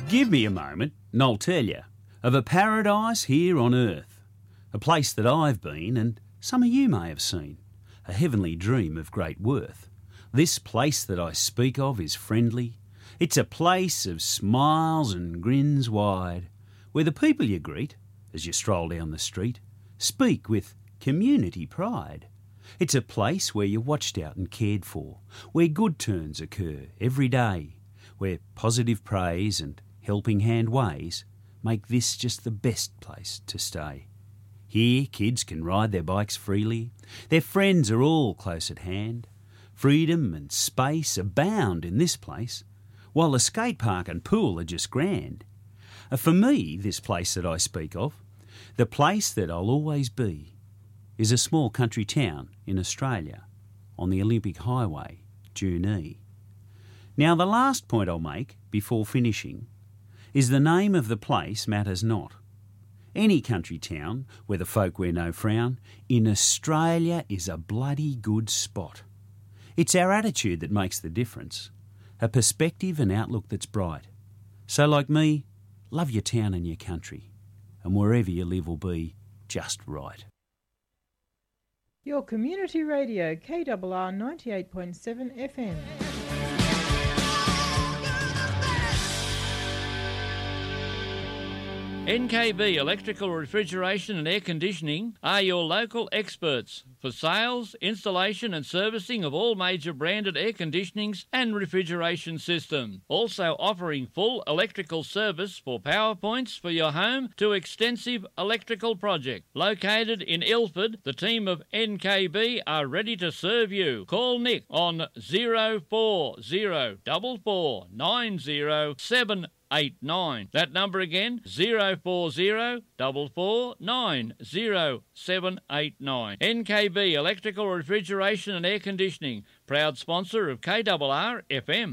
Give me a moment and I'll tell you of a paradise here on earth, a place that I've been and some of you may have seen, a heavenly dream of great worth. This place that I speak of is friendly. It's a place of smiles and grins wide, where the people you greet as you stroll down the street speak with community pride. It's a place where you're watched out and cared for, where good turns occur every day, where positive praise and helping hand ways make this just the best place to stay. Here kids can ride their bikes freely, their friends are all close at hand. Freedom and space abound in this place, while the skate park and pool are just grand. For me, this place that I speak of, the place that I'll always be, is a small country town in Australia on the Olympic Highway, Junee. Now, the last point I'll make before finishing is the name of the place matters not. Any country town where the folk wear no frown in Australia is a bloody good spot. It's our attitude that makes the difference, a perspective and outlook that's bright. So like me, love your town and your country, and wherever you live will be just right. Your community radio, KRR 98.7 FM. NKB Electrical Refrigeration and Air Conditioning are your local experts for sales, installation and servicing of all major branded air conditionings and refrigeration systems. Also offering full electrical service for power points for your home to extensive electrical project. Located in Ilford, the team of NKB are ready to serve you. Call Nick on 0404490789. That number again, 0404490789. NKB Electrical Refrigeration and Air Conditioning, proud sponsor of KRR FM.